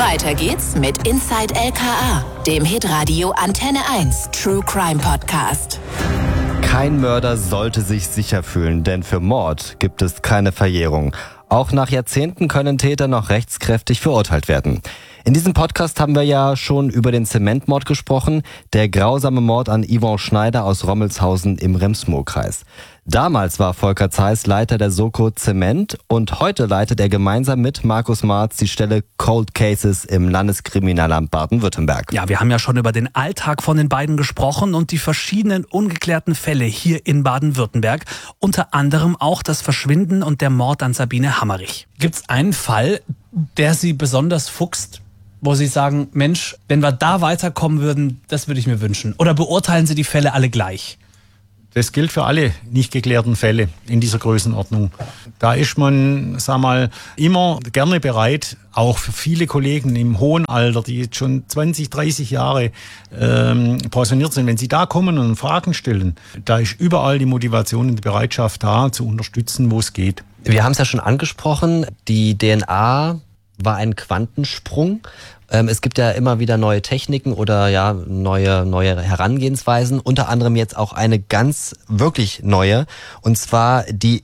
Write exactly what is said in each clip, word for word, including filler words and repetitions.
Weiter geht's mit Inside L K A, dem Hitradio Antenne eins True Crime Podcast. Kein Mörder sollte sich sicher fühlen, denn für Mord gibt es keine Verjährung. Auch nach Jahrzehnten können Täter noch rechtskräftig verurteilt werden. In diesem Podcast haben wir ja schon über den Zementmord gesprochen, der grausame Mord an Yvonne Schneider aus Rommelshausen im Rems-Murr-Kreis. Damals war Volker Zeiss Leiter der Soko Zement und heute leitet er gemeinsam mit Markus Marz die Stelle Cold Cases im Landeskriminalamt Baden-Württemberg. Ja, wir haben ja schon über den Alltag von den beiden gesprochen und die verschiedenen ungeklärten Fälle hier in Baden-Württemberg. Unter anderem auch das Verschwinden und der Mord an Sabine Hammerich. Gibt's einen Fall, der Sie besonders fuchst, wo Sie sagen, Mensch, wenn wir da weiterkommen würden, das würde ich mir wünschen? Oder beurteilen Sie die Fälle alle gleich? Das gilt für alle nicht geklärten Fälle in dieser Größenordnung. Da ist man, sag mal, immer gerne bereit, auch für viele Kollegen im hohen Alter, die jetzt schon zwanzig, dreißig Jahre ähm, pensioniert sind, wenn sie da kommen und Fragen stellen, da ist überall die Motivation und die Bereitschaft da, zu unterstützen, wo es geht. Wir haben es ja schon angesprochen, die D N A war ein Quantensprung. Ähm, es gibt ja immer wieder neue Techniken oder ja neue neue Herangehensweisen, unter anderem jetzt auch eine ganz wirklich neue, und zwar die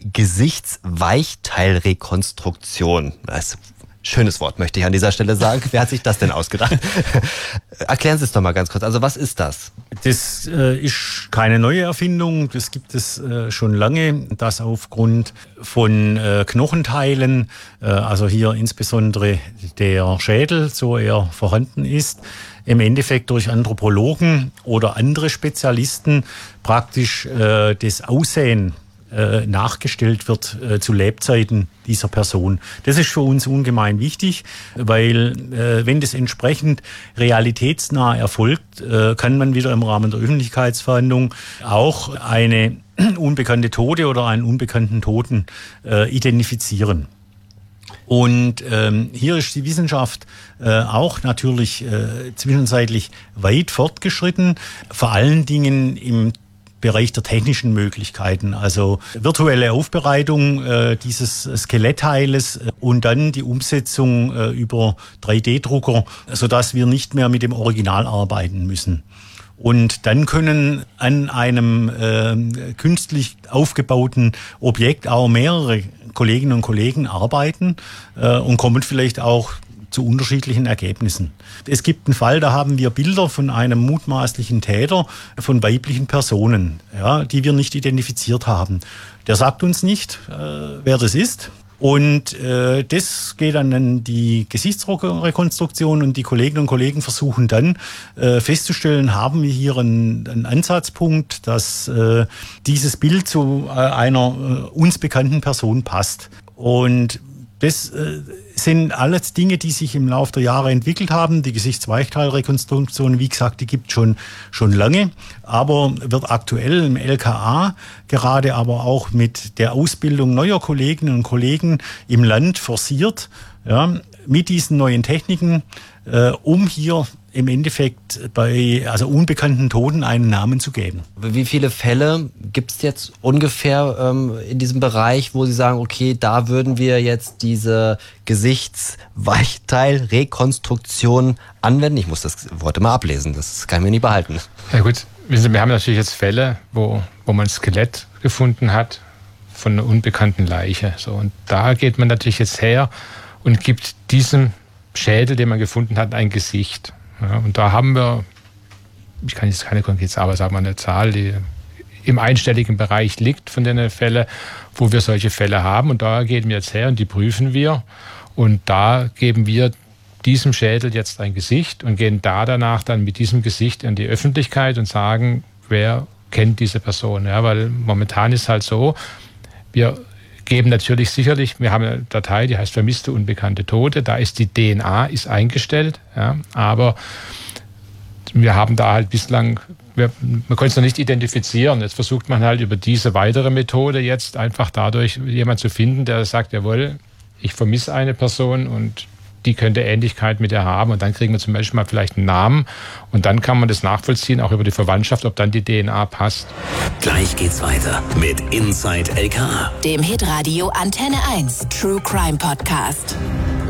Gesichtsweichteilrekonstruktion. Das schönes Wort, möchte ich an dieser Stelle sagen. Wer hat sich das denn ausgedacht? Erklären Sie es doch mal ganz kurz. Also was ist das? Das äh, ist keine neue Erfindung. Das gibt es äh, schon lange, dass aufgrund von äh, Knochenteilen, äh, also hier insbesondere der Schädel, so er vorhanden ist, im Endeffekt durch Anthropologen oder andere Spezialisten praktisch äh, das Aussehen Äh, nachgestellt wird äh, zu Lebzeiten dieser Person. Das ist für uns ungemein wichtig, weil äh, wenn das entsprechend realitätsnah erfolgt, äh, kann man wieder im Rahmen der Öffentlichkeitsverhandlung auch eine unbekannte Tote oder einen unbekannten Toten äh, identifizieren. Und ähm, hier ist die Wissenschaft äh, auch natürlich äh, zwischenzeitlich weit fortgeschritten, vor allen Dingen im Bereich der technischen Möglichkeiten, also virtuelle Aufbereitung äh, dieses Skelettteiles und dann die Umsetzung äh, über drei D Drucker, sodass wir nicht mehr mit dem Original arbeiten müssen. Und dann können an einem äh, künstlich aufgebauten Objekt auch mehrere Kolleginnen und Kollegen arbeiten äh, und kommen vielleicht auch zu unterschiedlichen Ergebnissen. Es gibt einen Fall, da haben wir Bilder von einem mutmaßlichen Täter von weiblichen Personen, ja, die wir nicht identifiziert haben. Der sagt uns nicht, äh, wer das ist. Und äh, das geht dann an die Gesichtsrekonstruktion und die Kolleginnen und Kollegen versuchen dann äh, festzustellen, haben wir hier einen, einen Ansatzpunkt, dass äh, dieses Bild zu äh, einer äh, uns bekannten Person passt. Und das äh, sind alles Dinge, die sich im Laufe der Jahre entwickelt haben. Die Gesichtsweichteilrekonstruktion, wie gesagt, die gibt es schon, schon lange, aber wird aktuell im L K A gerade aber auch mit der Ausbildung neuer Kolleginnen und Kollegen im Land forciert, ja, mit diesen neuen Techniken, äh, um hier im Endeffekt bei also unbekannten Toten einen Namen zu geben. Wie viele Fälle gibt es jetzt ungefähr ähm, in diesem Bereich, wo Sie sagen, okay, da würden wir jetzt diese Gesichtsweichteilrekonstruktion anwenden? Ich muss das Wort immer ablesen, das kann ich mir nie behalten. Ja gut, wir haben natürlich jetzt Fälle, wo, wo man ein Skelett gefunden hat von einer unbekannten Leiche. So, und da geht man natürlich jetzt her und gibt diesem Schädel, den man gefunden hat, ein Gesicht. Ja, und da haben wir, ich kann jetzt keine konkrete Zahl, aber sagen wir eine Zahl, die im einstelligen Bereich liegt von den Fällen, wo wir solche Fälle haben. Und da gehen wir jetzt her und die prüfen wir. Und da geben wir diesem Schädel jetzt ein Gesicht und gehen da danach dann mit diesem Gesicht in die Öffentlichkeit und sagen, wer kennt diese Person. Ja, weil momentan ist halt so, wir geben natürlich sicherlich, wir haben eine Datei, die heißt vermisste unbekannte Tote, da ist die D N A ist eingestellt, ja, aber wir haben da halt bislang, wir, man konnte es noch nicht identifizieren. Jetzt versucht man halt über diese weitere Methode jetzt einfach dadurch jemanden zu finden, der sagt, jawohl, ich vermisse eine Person und die könnte Ähnlichkeit mit ihr haben, und dann kriegen wir zum Beispiel mal vielleicht einen Namen und dann kann man das nachvollziehen, auch über die Verwandtschaft, ob dann die D N A passt. Gleich geht's weiter mit Inside L K A, dem Hitradio Antenne eins True Crime Podcast.